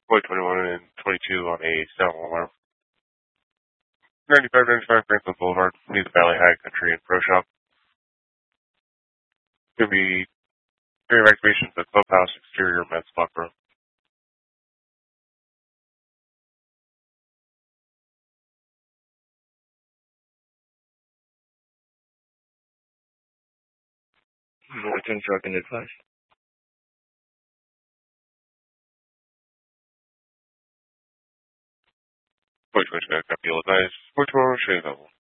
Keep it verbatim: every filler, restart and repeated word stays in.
Boy twenty-one and twenty-two on a cell alarm. ninety-five ninety-five Franklin Boulevard, near the Valley High Country and Pro Shop. Going to be area activation to the clubhouse exterior men's locker room. Norton Truck and Advice. Boy twenty-two, copy, advise. Boy twenty-one, show you level.